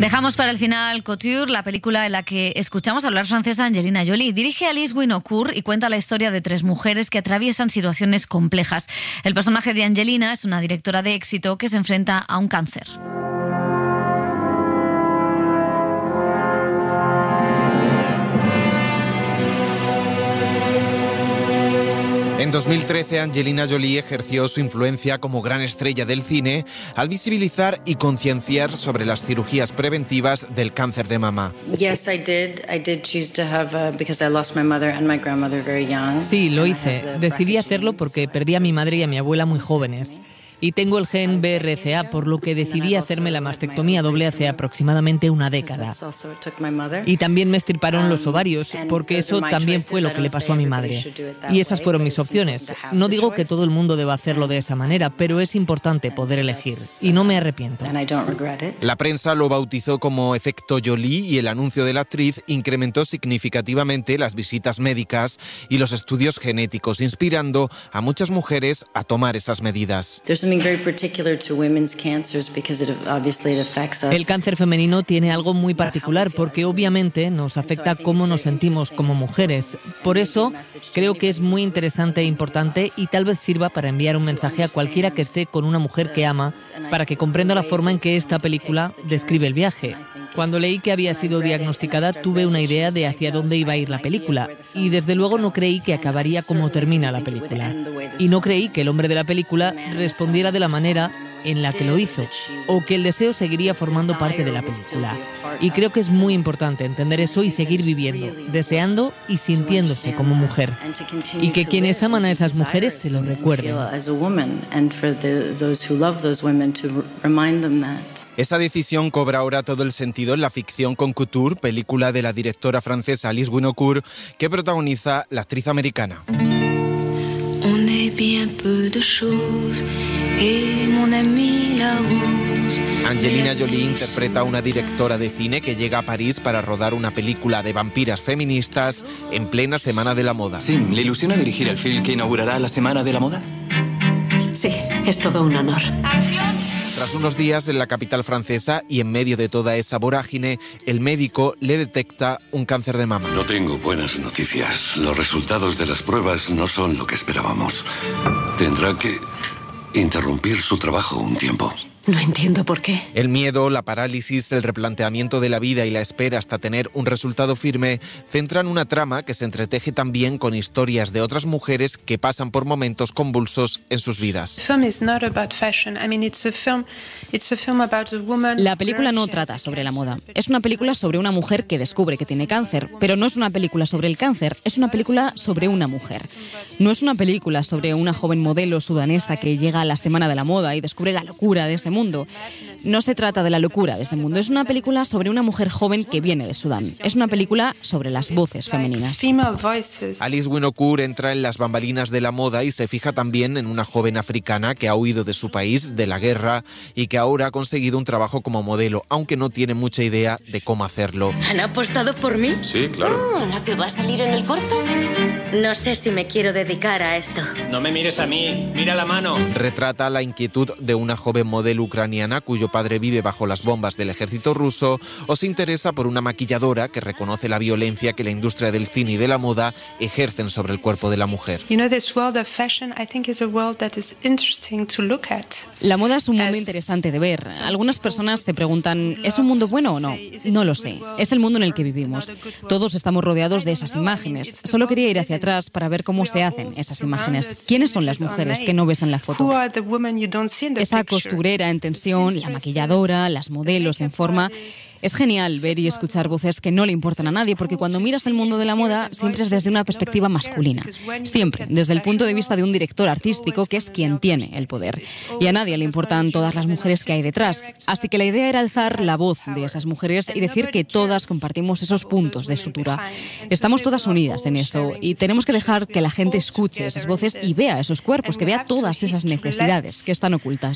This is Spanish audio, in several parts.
Dejamos para el final Couture, la película en la que escuchamos hablar francesa Angelina Jolie. Dirige Alice Winocourt y cuenta la historia de 3 mujeres que atraviesan situaciones complejas. El personaje de Angelina es una directora de éxito que se enfrenta a un cáncer. En 2013, Angelina Jolie ejerció su influencia como gran estrella del cine al visibilizar y concienciar sobre las cirugías preventivas del cáncer de mama. Sí, lo hice. Decidí hacerlo porque perdí a mi madre y a mi abuela muy jóvenes. Y tengo el gen BRCA, por lo que decidí hacerme la mastectomía doble hace aproximadamente una década. Y también me extirparon los ovarios, porque eso también fue lo que le pasó a mi madre. Y esas fueron mis opciones. No digo que todo el mundo deba hacerlo de esa manera, pero es importante poder elegir. Y no me arrepiento. La prensa lo bautizó como efecto Jolie y el anuncio de la actriz incrementó significativamente las visitas médicas y los estudios genéticos, inspirando a muchas mujeres a tomar esas medidas. El cáncer femenino tiene algo muy particular porque obviamente nos afecta cómo nos sentimos como mujeres. Por eso creo que es muy interesante e importante y tal vez sirva para enviar un mensaje a cualquiera que esté con una mujer que ama para que comprenda la forma en que esta película describe el viaje. Cuando leí que había sido diagnosticada, tuve una idea de hacia dónde iba a ir la película. Y desde luego no creí que acabaría como termina la película. Y no creí que el hombre de la película respondiera de la manera en la que lo hizo, o que el deseo seguiría formando parte de la película. Y creo que es muy importante entender eso y seguir viviendo, deseando y sintiéndose como mujer. Y que quienes aman a esas mujeres se lo recuerden. Esa decisión cobra ahora todo el sentido en la ficción con Couture, película de la directora francesa Alice Winocourt, que protagoniza la actriz americana. Angelina Jolie interpreta a una directora de cine que llega a París para rodar una película de vampiras feministas en plena Semana de la Moda. Sí, ¿le ilusiona dirigir el film que inaugurará la Semana de la Moda? Sí, es todo un honor. Tras unos días en la capital francesa y en medio de toda esa vorágine, el médico le detecta un cáncer de mama. No tengo buenas noticias. Los resultados de las pruebas no son lo que esperábamos. Tendrá que interrumpir su trabajo un tiempo. No entiendo por qué. El miedo, la parálisis, el replanteamiento de la vida y la espera hasta tener un resultado firme centran una trama que se entreteje también con historias de otras mujeres que pasan por momentos convulsos en sus vidas. La película no trata sobre la moda. Es una película sobre una mujer que descubre que tiene cáncer, pero no es una película sobre el cáncer, es una película sobre una mujer. No es una película sobre una joven modelo sudanesa que llega a la Semana de la Moda y descubre la locura de ese mundo. No se trata de la locura de ese mundo, es una película sobre una mujer joven que viene de Sudán. Es una película sobre las voces femeninas. Alice Winocourt entra en las bambalinas de la moda y se fija también en una joven africana que ha huido de su país, de la guerra, y que ahora ha conseguido un trabajo como modelo, aunque no tiene mucha idea de cómo hacerlo. ¿Han apostado por mí? Sí, claro. ¿La que va a salir en el corto? No sé si me quiero dedicar a esto. No me mires a mí, mira la mano. Retrata la inquietud de una joven modelo ucraniana cuyo padre vive bajo las bombas del ejército ruso, o se interesa por una maquilladora que reconoce la violencia que la industria del cine y de la moda ejercen sobre el cuerpo de la mujer. La moda es un mundo interesante de ver. Algunas personas se preguntan, ¿es un mundo bueno o no? No lo sé. Es el mundo en el que vivimos. Todos estamos rodeados de esas imágenes. Solo quería ir hacia atrás para ver cómo se hacen esas imágenes. ¿Quiénes son las mujeres que no ves en la foto? Esa costurera en tensión, la maquilladora, las modelos en forma. Es genial ver y escuchar voces que no le importan a nadie, porque cuando miras el mundo de la moda siempre es desde una perspectiva masculina. Siempre, desde el punto de vista de un director artístico que es quien tiene el poder. Y a nadie le importan todas las mujeres que hay detrás. Así que la idea era alzar la voz de esas mujeres y decir que todas compartimos esos puntos de sutura. Estamos todas unidas en eso y tenemos que dejar que la gente escuche esas voces y vea esos cuerpos, que vea todas esas necesidades que están ocultas.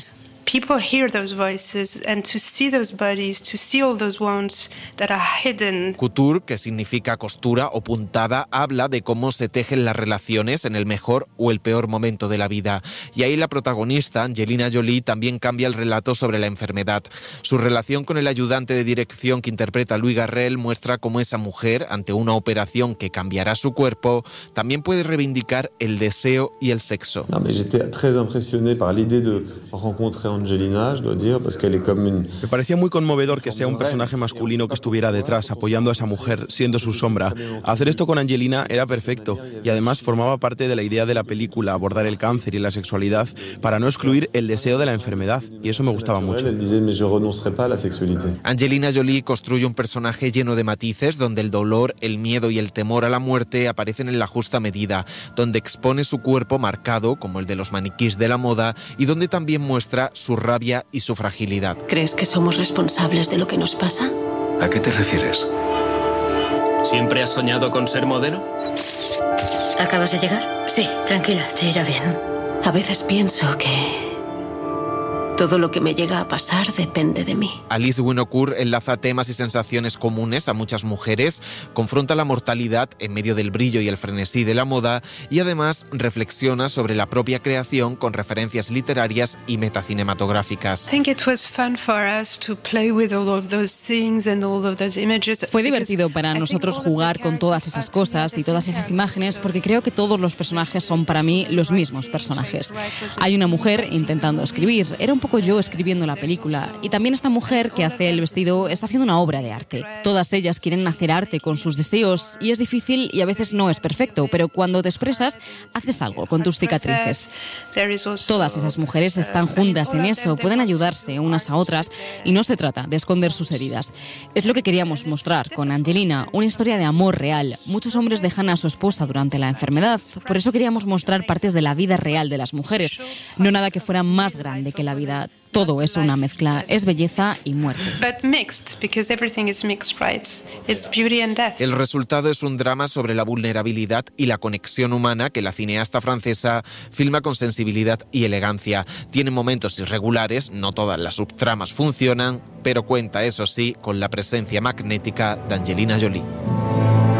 people hear those voices and to see those bodies, to see all those wounds that are hidden. Couture, que significa costura o puntada, habla de cómo se tejen las relaciones en el mejor o el peor momento de la vida. Y ahí la protagonista, Angelina Jolie, también cambia el relato sobre la enfermedad. Su relación con el ayudante de dirección que interpreta Louis Garrel muestra cómo esa mujer, ante una operación que cambiará su cuerpo, también puede reivindicar el deseo y el sexo. No, mais j'étais très impressionné par l'idée de rencontrer Angelina, je dois dire, parce qu'elle est comme une... Me parecía muy conmovedor que sea un personaje masculino que estuviera detrás, apoyando a esa mujer, siendo su sombra. Hacer esto con Angelina era perfecto, y además formaba parte de la idea de la película, abordar el cáncer y la sexualidad, para no excluir el deseo de la enfermedad, y eso me gustaba mucho. Angelina Jolie construye un personaje lleno de matices, donde el dolor, el miedo y el temor a la muerte aparecen en la justa medida, donde expone su cuerpo marcado, como el de los maniquís de la moda, y donde también muestra su rabia y su fragilidad. ¿Crees que somos responsables de lo que nos pasa? ¿A qué te refieres? ¿Siempre has soñado con ser modelo? ¿Acabas de llegar? Sí, tranquila, te irá bien. A veces pienso que todo lo que me llega a pasar depende de mí. Alice Winocour enlaza temas y sensaciones comunes a muchas mujeres, confronta la mortalidad en medio del brillo y el frenesí de la moda y además reflexiona sobre la propia creación con referencias literarias y metacinematográficas. Fue divertido para nosotros jugar con todas esas cosas y todas esas imágenes porque creo que todos los personajes son para mí los mismos personajes. Hay una mujer intentando escribir, era un poco yo escribiendo la película, y también esta mujer que hace el vestido está haciendo una obra de arte. Todas ellas quieren hacer arte con sus deseos y es difícil y a veces no es perfecto, pero cuando te expresas haces algo con tus cicatrices. Todas esas mujeres están juntas en eso, pueden ayudarse unas a otras y no se trata de esconder sus heridas. Es lo que queríamos mostrar con Angelina, una historia de amor real. Muchos hombres dejan a su esposa durante la enfermedad, por eso queríamos mostrar partes de la vida real de las mujeres, no nada que fuera más grande que la vida. Todo es una mezcla, es belleza y muerte. El resultado es un drama sobre la vulnerabilidad y la conexión humana que la cineasta francesa filma con sensibilidad y elegancia. Tiene momentos irregulares, no todas las subtramas funcionan, pero cuenta, eso sí, con la presencia magnética de Angelina Jolie.